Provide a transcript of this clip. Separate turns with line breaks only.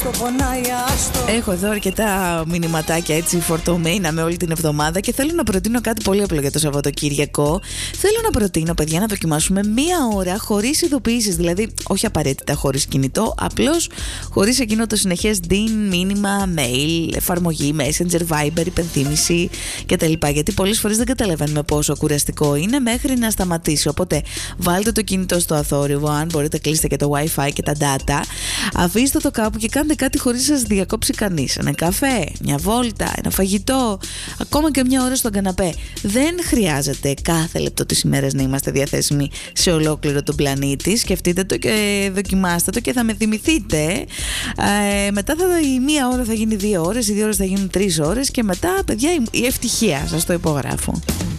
Έχω εδώ αρκετά μηνυματάκια έτσι φορτωμένα με όλη την εβδομάδα και θέλω να προτείνω κάτι πολύ απλό για το Σαββατοκύριακο. Θέλω να προτείνω, παιδιά, να δοκιμάσουμε μία ώρα χωρίς ειδοποιήσεις. Δηλαδή, όχι απαραίτητα χωρίς κινητό, απλώς χωρίς εκείνο το συνεχές μήνυμα, mail, εφαρμογή, Messenger, Viber, υπενθύμηση κτλ. Γιατί πολλές φορές δεν καταλαβαίνουμε πόσο κουραστικό είναι μέχρι να σταματήσει. Οπότε, βάλτε το κινητό στο αθόρυβο, αν μπορείτε, κλείστε και το Wi-Fi και τα data. Αφήστε το κάπου και κάντε κάτι χωρίς να σας διακόψει κανείς. Ένα καφέ, μια βόλτα, ένα φαγητό, ακόμα και μια ώρα στον καναπέ. Δεν χρειάζεται κάθε λεπτό της ημέρας να είμαστε διαθέσιμοι σε ολόκληρο τον πλανήτη. Σκεφτείτε το και δοκιμάστε το και θα με θυμηθείτε. Μετά η μία ώρα θα γίνει 2 ώρες, οι 2 ώρες θα γίνουν 3 ώρες και μετά, παιδιά, η ευτυχία, σας το υπογράφω.